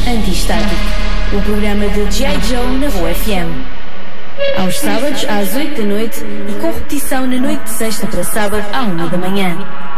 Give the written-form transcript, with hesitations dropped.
Anti-Estático, o programa de G.I. Joe na Boa FM. Aos sábados às 8 da noite e com repetição na noite de sexta para sábado à 1 da manhã.